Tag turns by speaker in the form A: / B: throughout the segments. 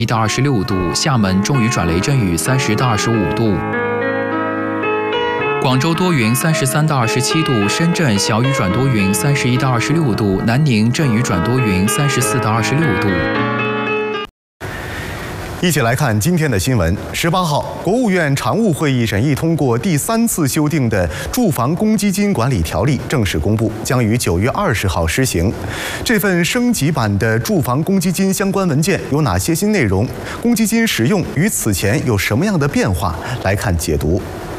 A: 到26度，厦门中雨转雷阵雨30到25度。广州多云33到27度，深圳小雨转多云31到26度，南宁阵雨转多云34到26度。
B: 一起来看今天的新闻。18号，国务院常务会议审议通过第3次修订的《住房公积金管理条例》正式公布，将于9月20号施行。这份升级版的住房公积金相关文件有哪些新内容？公积金使用与此前有什么样的变化？来看解读。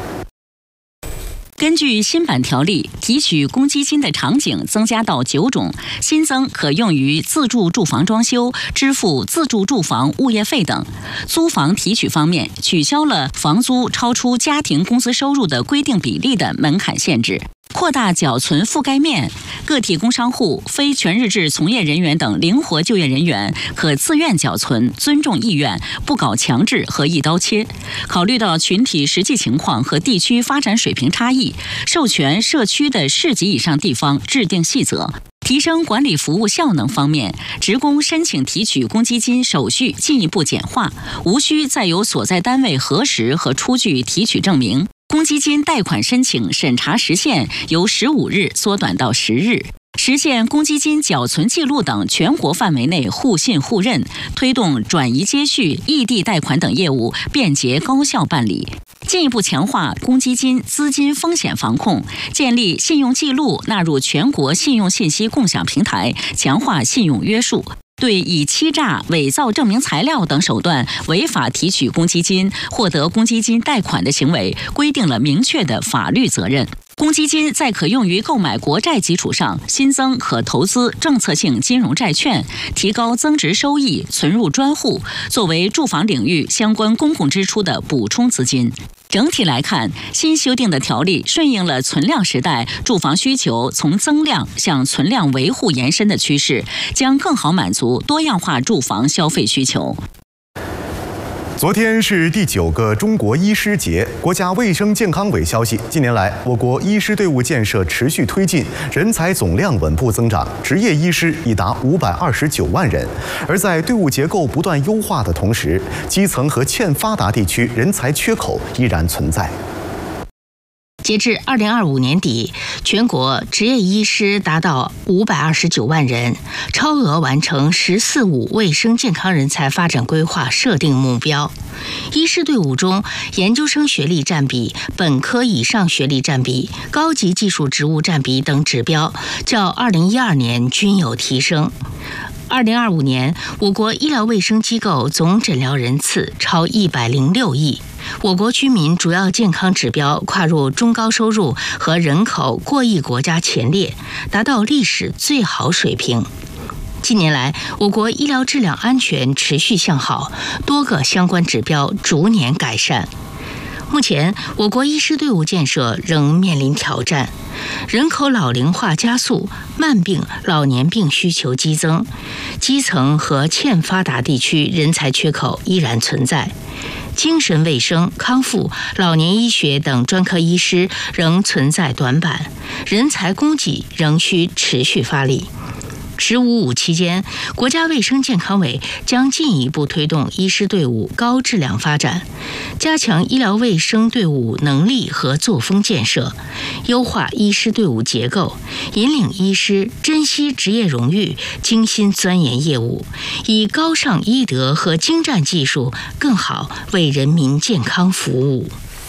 C: 根据新版条例，提取公积金的场景增加到9种，新增可用于自住住房装修、支付自住住房物业费等。租房提取方面，取消了房租超出家庭工资收入的规定比例的门槛限制，扩大缴存覆盖面，个体工商户、非全日制从业人员等灵活就业人员可自愿缴存，尊重意愿，不搞强制和一刀切。考虑到群体实际情况和地区发展水平差异，授权社区的市级以上地方制定细则。提升管理服务效能方面，职工申请提取公积金手续进一步简化，无需再由所在单位核实和出具提取证明。公积金贷款申请审查时限由15日缩短到10日，实现公积金缴存记录等全国范围内互信互认，推动转移接续、异地贷款等业务便捷高效办理。进一步强化公积金资金风险防控，建立信用记录纳入全国信用信息共享平台，强化信用约束。对以欺诈、伪造证明材料等手段违法提取公积金、获得公积金贷款的行为，规定了明确的法律责任。公积金在可用于购买国债基础上，新增可投资政策性金融债券，提高增值收益，存入专户，作为住房领域相关公共支出的补充资金。整体来看，新修订的条例顺应了存量时代住房需求从增量向存量维护延伸的趋势，将更好满足多样化住房消费需求。
B: 昨天是第9个中国医师节，国家卫生健康委消息，近年来我国医师队伍建设持续推进，人才总量稳步增长，执业医师已达529万人。而在队伍结构不断优化的同时，基层和欠发达地区人才缺口依然存在。
D: 截至2025年底，全国执业医师达到529万人，超额完成“十四五”卫生健康人才发展规划设定目标。医师队伍中，研究生学历占比、本科以上学历占比、高级技术职务占比等指标，较2012年均有提升。2025年，我国医疗卫生机构总诊疗人次超106亿。我国居民主要健康指标跨入中高收入和人口过亿国家前列，达到历史最好水平。近年来，我国医疗质量安全持续向好，多个相关指标逐年改善。目前，我国医师队伍建设仍面临挑战，人口老龄化加速，慢病、老年病需求激增，基层和欠发达地区人才缺口依然存在。精神卫生、康复、老年医学等专科医师仍存在短板，人才供给仍需持续发力。“15·5”期间，国家卫生健康委将进一步推动医师队伍高质量发展，加强医疗卫生队伍能力和作风建设，优化医师队伍结构，引领医师珍惜职业荣誉，精心钻研业务，以高尚医德和精湛技术更好为人民健康服务。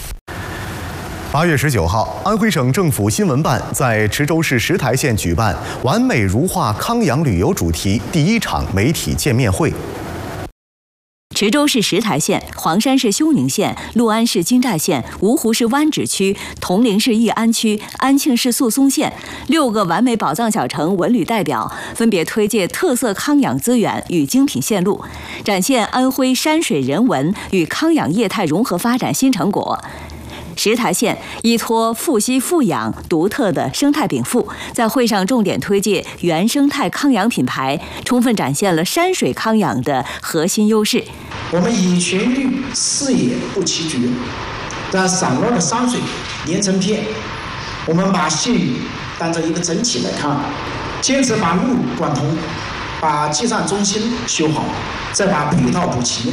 B: 8月19号，安徽省政府新闻办在池州市石台县举办“完美如画康养旅游”主题第1场媒体见面会。
E: 池州市石台县、黄山市休宁县、六安市金寨县、芜湖市湾址区、铜陵市义安区、安庆市宿松县6个完美宝藏小城文旅代表分别推介特色康养资源与精品线路，展现安徽山水人文与康养业态融合发展新成果。石台县依托富硒富氧独特的生态禀赋，在会上重点推介原生态康养品牌，充分展现了山水康养的核心优势。
F: 我们以全域视野不齐局的散落的山水连成片，我们把县域当成一个整体来看，坚持把路贯通，把基站中心修好，再把配套补齐，